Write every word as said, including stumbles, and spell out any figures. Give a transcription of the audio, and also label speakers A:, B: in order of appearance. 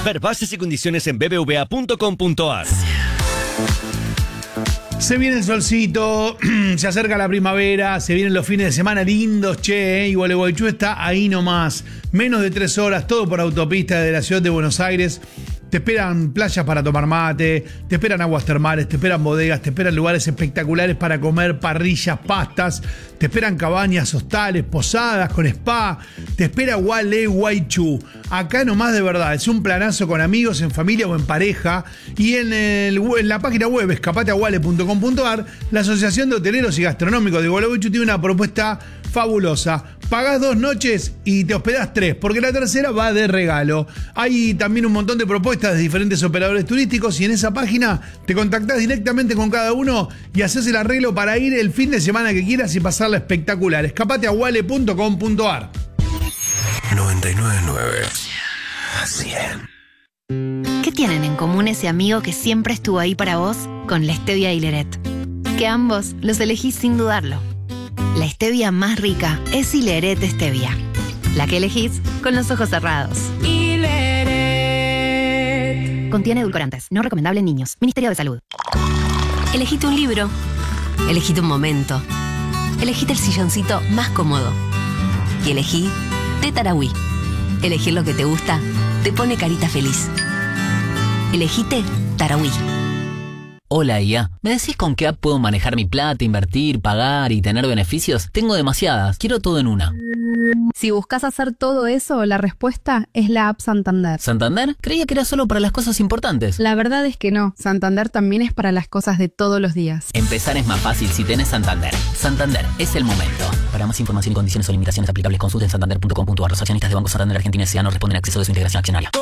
A: Ver bases y condiciones en b b v a punto com punto a r.
B: Se viene el solcito, se acerca la primavera, se vienen los fines de semana lindos, che, ¿eh? Y Gualeguaychú está ahí nomás. Menos de tres horas, todo por autopista de la ciudad de Buenos Aires. Te esperan playas para tomar mate, te esperan aguas termales, te esperan bodegas, te esperan lugares espectaculares para comer, parrillas, pastas, te esperan cabañas, hostales, posadas con spa, te espera Gualeguaychú. Acá nomás de verdad, es un planazo con amigos, en familia o en pareja. Y en, el, en la página web escapate a guale punto com punto a r, la Asociación de Hoteleros y Gastronómicos de Gualeguaychú tiene una propuesta fabulosa. Pagás dos noches y te hospedás tres, porque la tercera va de regalo. Hay también un montón de propuestas de diferentes operadores turísticos y en esa página te contactás directamente con cada uno y haces el arreglo para ir el fin de semana que quieras y pasarla espectacular. Escapate a guale punto com punto a r.
C: noventa y nueve punto nueve cien.
D: ¿Qué tienen en común ese amigo que siempre estuvo ahí para vos con la stevia y Hileret? Que ambos los elegís sin dudarlo. La stevia más rica es Hileret Stevia, la que elegís con los ojos cerrados. Hileret. Contiene edulcorantes, no recomendable en niños. Ministerio de Salud.
E: Elegite un libro. Elegite un momento. Elegite el silloncito más cómodo. Y elegí Té Tarahui. Elegir lo que te gusta te pone carita feliz. Elegite Tarahui.
F: Hola I A, ¿me decís con qué app puedo manejar mi plata, invertir, pagar y tener beneficios? Tengo demasiadas, quiero todo en una.
G: Si buscas hacer todo eso, la respuesta es la app Santander.
F: ¿Santander? Creía que era solo para las cosas importantes.
G: La verdad es que no, Santander también es para las cosas de todos los días.
F: Empezar es más fácil si tenés Santander. Santander, es el momento. Para más información y condiciones o limitaciones aplicables, consulten santander punto com punto a r. Los accionistas de Banco Santander Argentina S A no responden a acceso de su integración accionaria.